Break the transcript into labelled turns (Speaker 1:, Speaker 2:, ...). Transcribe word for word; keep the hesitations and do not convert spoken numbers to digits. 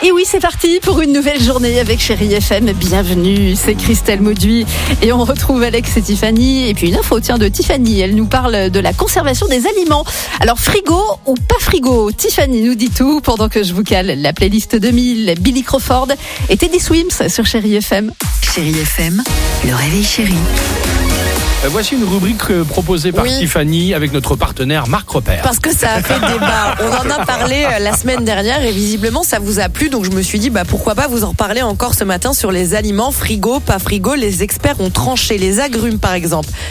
Speaker 1: Et oui, c'est parti pour une nouvelle journée avec Chérie F M. Bienvenue, c'est Christelle Mauduit. Et on retrouve Alex et Tiffany. Et puis une info, tiens, de Tiffany. Elle nous parle de la conservation des aliments. Alors, frigo ou pas frigo? Tiffany nous dit tout pendant que je vous cale la playlist deux mille, Billy Crawford et Teddy Swims sur Chérie F M.
Speaker 2: Chérie F M, le réveil chéri.
Speaker 3: Voici une rubrique proposée par
Speaker 4: Oui.
Speaker 3: Tiffany avec notre partenaire Marc Repère.
Speaker 4: Parce que ça a fait débat. On en a parlé euh, la semaine dernière et visiblement ça vous a plu. Donc je me suis dit bah pourquoi pas vous en reparler encore ce matin sur les aliments frigo, pas frigo. Les experts ont tranché. Les agrumes par exemple,